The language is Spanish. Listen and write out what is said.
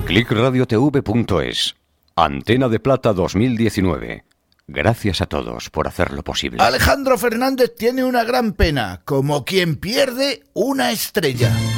clickradiotv.es. Antena de Plata 2019. Gracias a todos por hacerlo posible. Alejandro Fernández tiene una gran pena, como quien pierde una estrella.